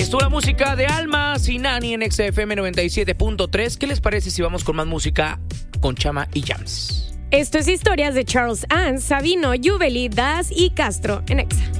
Estuvo la música de Alma Sinani en XFM 97.3. ¿Qué les parece si vamos con más música con Chama y Jams? Esto es historias de Charles Ann, Sabino, Yubeli, Das y Castro en Exa.